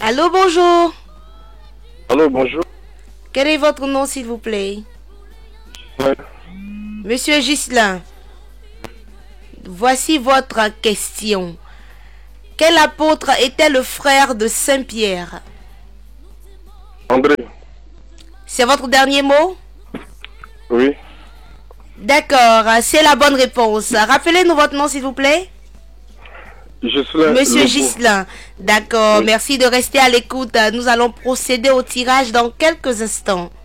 Allô, bonjour. Allô, bonjour. Quel est votre nom, s'il vous plaît? Ouais. Monsieur Ghislain, voici votre question. Quel apôtre était le frère de Saint-Pierre? André. C'est votre dernier mot? Oui. D'accord, c'est la bonne réponse. Rappelez-nous votre nom, s'il vous plaît. Ghislain Monsieur Lobo. Ghislain, d'accord, Oui. merci de rester à l'écoute. Nous allons procéder au tirage dans quelques instants.